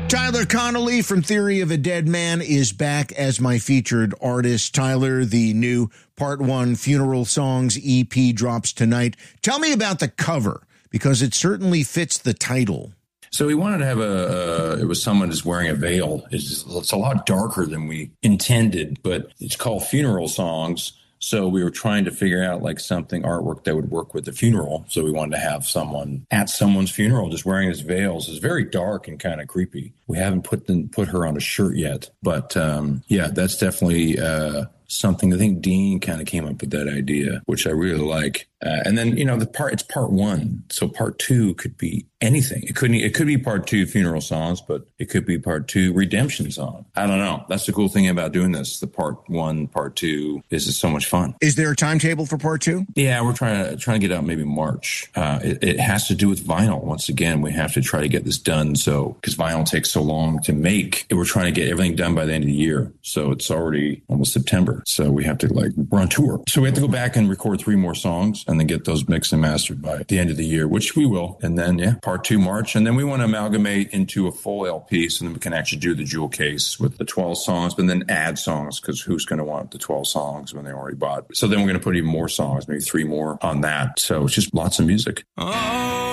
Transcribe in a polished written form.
Tyler Connolly from Theory of a Dead Man is back as my featured artist. Tyler, the new Part 1 Funeral Songs EP drops tonight. Tell me about the cover, because it certainly fits the title. So we wanted to have it was someone just wearing a veil. It's a lot darker than we intended, but it's called Funeral Songs. So we were trying to figure out like something artwork that would work with the funeral. So we wanted to have someone at someone's funeral just wearing his veils. It's very dark and kind of creepy. We haven't put her on a shirt yet, but yeah, that's definitely something. I think Dean kind of came up with that idea, which I really like. And then, it's part 1. So part 2 could be anything. It could be part 2 Funeral Songs, but it could be part 2 Redemption Song. I don't know. That's the cool thing about doing this. The part 1, part 2 is so much fun. Is there a timetable for part 2? Yeah, we're trying to get out maybe March. It has to do with vinyl. Once again, we have to try to get this done. So, because vinyl takes so long to make, we're trying to get everything done by the end of the year. So it's already almost September. So we have to we're on tour. So we have to go back and record 3 more songs and then get those mixed and mastered by the end of the year, which we will. And then, part 2 March. And then we want to amalgamate into a full LP so then we can actually do the jewel case with the 12 songs, but then add songs, because who's going to want the 12 songs when they already bought? So then we're going to put even more songs, maybe 3 more on that. So it's just lots of music. Oh.